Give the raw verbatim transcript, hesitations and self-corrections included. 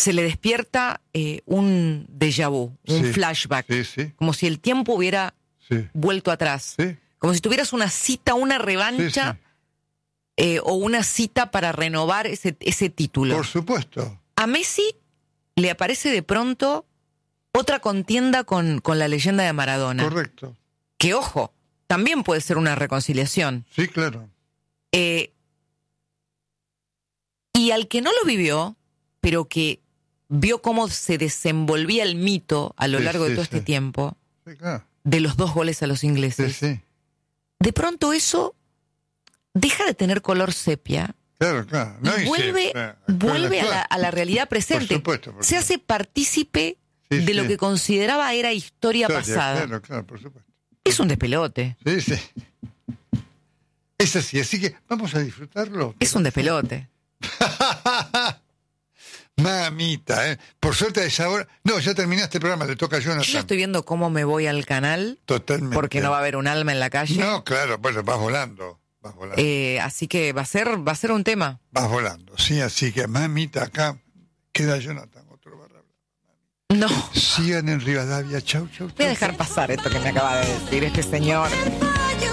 se le despierta eh, un déjà vu, un Sí, flashback, sí, sí. como si el tiempo hubiera Sí. vuelto atrás, Sí. como si tuvieras una cita, una Sí, revancha sí. eh, o una cita para renovar ese, ese título. Por supuesto. A Messi le aparece de pronto otra contienda con, con la leyenda de Maradona. Correcto. Que, ojo, también puede ser una reconciliación. Sí, claro. Eh, y al que no lo vivió, pero que vio cómo se desenvolvía el mito a lo Sí, largo de sí, todo sí. este tiempo, Sí, claro. de los dos goles a los Sí, ingleses, sí. de pronto eso deja de tener color sepia Claro, claro. No, y y vuelve, sí, claro, vuelve a actual. la, a la realidad presente. Por supuesto, por Se hace partícipe Sí, de sí. lo que consideraba era historia Historia, pasada. Claro, claro, por supuesto. Es un despelote. Sí, sí. Es así, así que vamos a disfrutarlo. Es un despelote. Mamita, ¿eh? Por suerte a esa hora... No, ya terminaste el programa, le toca a Jonathan. Yo ya estoy viendo cómo me voy al canal, Totalmente. porque no va a haber un alma en la calle. No, claro, bueno, vas volando. Vas volando. Eh, así que va a ser, va a ser un tema. Vas volando, sí, así que mamita, acá queda Jonathan, otro barra. No. Sigan en Rivadavia, chau, chau, chau. Voy a dejar pasar esto que me acaba de decir este señor.